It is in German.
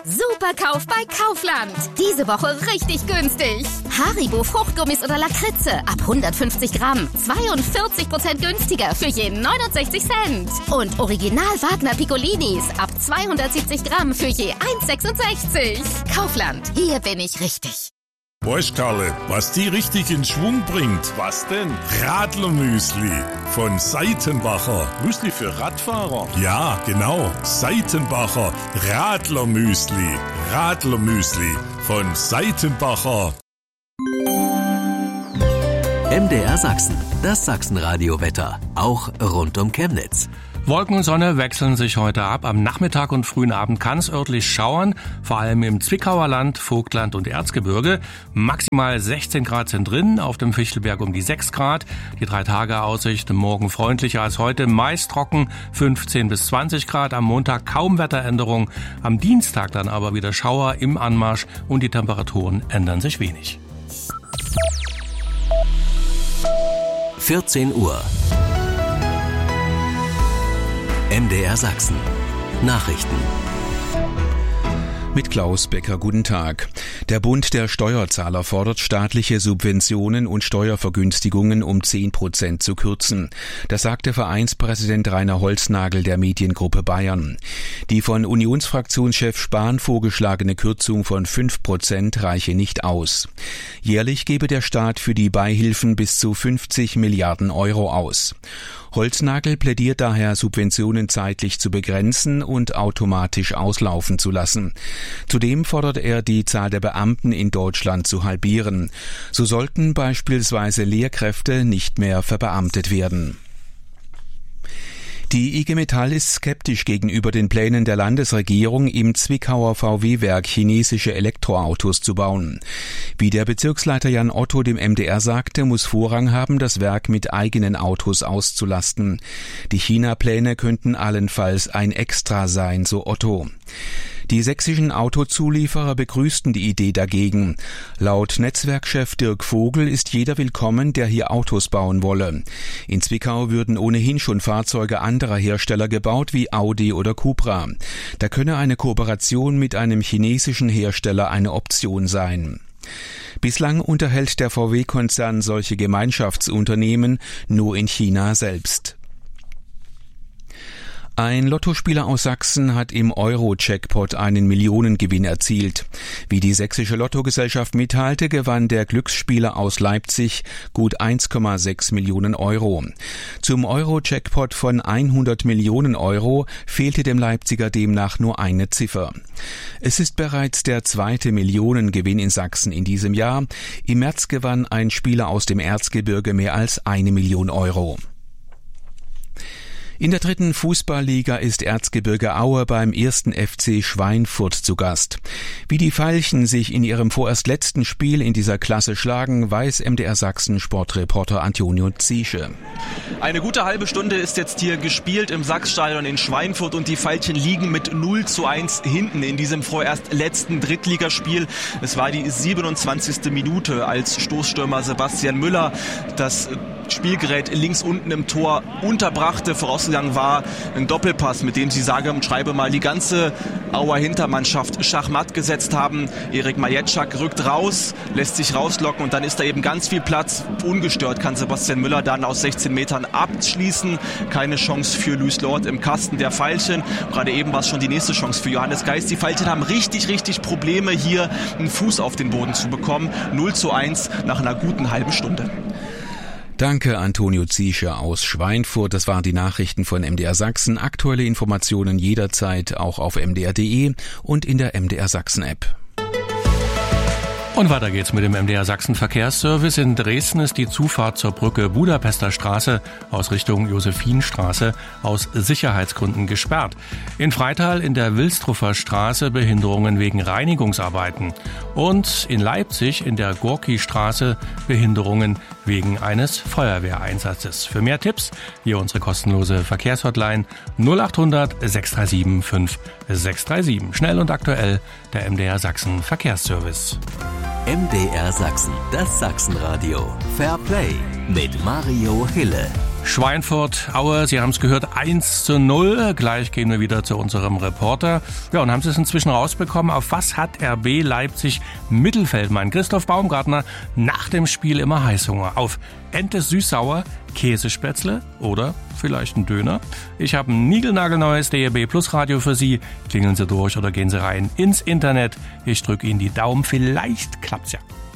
Superkauf bei Kaufland. Diese Woche richtig günstig. Haribo Fruchtgummis oder Lakritze ab 150 Gramm. 42% günstiger für je 69 Cent. Und Original Wagner Piccolinis ab 270 Gramm für je 1,66. Kaufland, hier bin ich richtig. Weißt Karle, was die richtig in Schwung bringt? Was denn? Radlermüsli von Seitenbacher. Müsli für Radfahrer? Ja, genau. Seitenbacher Radlermüsli. Radlermüsli von Seitenbacher. MDR Sachsen, das Sachsenradio-Wetter, auch rund um Chemnitz. Wolken und Sonne wechseln sich heute ab. Am Nachmittag und frühen Abend kann es örtlich schauern, vor allem im Zwickauer Land, Vogtland und Erzgebirge. Maximal 16 Grad sind drin, auf dem Fichtelberg um die 6 Grad. Die 3-Tage-Aussicht morgen freundlicher als heute, meist trocken, 15 bis 20 Grad. Am Montag kaum Wetteränderung, am Dienstag dann aber wieder Schauer im Anmarsch und die Temperaturen ändern sich wenig. 14 Uhr. MDR Sachsen. Nachrichten. Mit Klaus Becker, guten Tag. Der Bund der Steuerzahler fordert, staatliche Subventionen und Steuervergünstigungen um 10% zu kürzen. Das sagte Vereinspräsident Rainer Holznagel der Mediengruppe Bayern. Die von Unionsfraktionschef Spahn vorgeschlagene Kürzung von 5% reiche nicht aus. Jährlich gebe der Staat für die Beihilfen bis zu 50 Milliarden Euro aus. Holznagel plädiert daher, Subventionen zeitlich zu begrenzen und automatisch auslaufen zu lassen. Zudem fordert er, die Zahl der Beamten in Deutschland zu halbieren. So sollten beispielsweise Lehrkräfte nicht mehr verbeamtet werden. Die IG Metall ist skeptisch gegenüber den Plänen der Landesregierung, im Zwickauer VW-Werk chinesische Elektroautos zu bauen. Wie der Bezirksleiter Jan Otto dem MDR sagte, muss Vorrang haben, das Werk mit eigenen Autos auszulasten. Die China-Pläne könnten allenfalls ein Extra sein, so Otto. Die sächsischen Autozulieferer begrüßten die Idee dagegen. Laut Netzwerkchef Dirk Vogel ist jeder willkommen, der hier Autos bauen wolle. In Zwickau würden ohnehin schon Fahrzeuge anderer Hersteller gebaut, wie Audi oder Cupra. Da könne eine Kooperation mit einem chinesischen Hersteller eine Option sein. Bislang unterhält der VW-Konzern solche Gemeinschaftsunternehmen nur in China selbst. Ein Lottospieler aus Sachsen hat im Euro-Jackpot einen Millionengewinn erzielt. Wie die sächsische Lottogesellschaft mitteilte, gewann der Glücksspieler aus Leipzig gut 1,6 Millionen Euro. Zum Euro-Jackpot von 100 Millionen Euro fehlte dem Leipziger demnach nur eine Ziffer. Es ist bereits der zweite Millionengewinn in Sachsen in diesem Jahr. Im März gewann ein Spieler aus dem Erzgebirge mehr als 1 Million Euro. In der 3. Fußballliga ist Erzgebirge Aue beim 1. FC Schweinfurt zu Gast. Wie die Veilchen sich in ihrem vorerst letzten Spiel in dieser Klasse schlagen, weiß MDR Sachsen Sportreporter Antonio Ziesche. Eine gute halbe Stunde ist jetzt hier gespielt im Sachsstadion in Schweinfurt und die Veilchen liegen mit 0:1 hinten in diesem vorerst letzten Drittligaspiel. Es war die 27. Minute, als Stoßstürmer Sebastian Müller das Spielgerät links unten im Tor unterbrachte. Vorausgegangen war ein Doppelpass, mit dem sie sage und schreibe mal die ganze Auer Hintermannschaft schachmatt gesetzt haben. Erik Majetschak rückt raus, lässt sich rauslocken und dann ist da eben ganz viel Platz. Ungestört kann Sebastian Müller dann aus 16 Metern abschließen. Keine Chance für Luis Lord im Kasten der Veilchen. Gerade eben war es schon die nächste Chance für Johannes Geist. Die Veilchen haben richtig Probleme, hier einen Fuß auf den Boden zu bekommen. 0:1 nach einer guten halben Stunde. Danke, Antonio Ziesche aus Schweinfurt. Das waren die Nachrichten von MDR Sachsen. Aktuelle Informationen jederzeit auch auf mdr.de und in der MDR Sachsen App. Und weiter geht's mit dem MDR Sachsen Verkehrsservice. In Dresden ist die Zufahrt zur Brücke Budapester Straße aus Richtung Josephinstraße aus Sicherheitsgründen gesperrt. In Freital in der Wilstruffer Straße Behinderungen wegen Reinigungsarbeiten. Und in Leipzig in der Gorki-Straße Behinderungen wegen eines Feuerwehreinsatzes. Für mehr Tipps hier unsere kostenlose Verkehrshotline 0800 637 5637. Schnell und aktuell der MDR Sachsen Verkehrsservice. MDR Sachsen, das Sachsenradio. Fair Play mit Mario Hille. Schweinfurt, Aue, Sie haben es gehört, 1:0. Gleich gehen wir wieder zu unserem Reporter. Ja, und haben Sie es inzwischen rausbekommen, auf was hat RB Leipzig Mittelfeldmann Christoph Baumgartner nach dem Spiel immer Heißhunger? Auf Ente süß-sauer, Käsespätzle oder vielleicht ein Döner? Ich habe ein niegelnagelneues DRB Plus Radio für Sie. Klingeln Sie durch oder gehen Sie rein ins Internet. Ich drücke Ihnen die Daumen, vielleicht klappt's ja.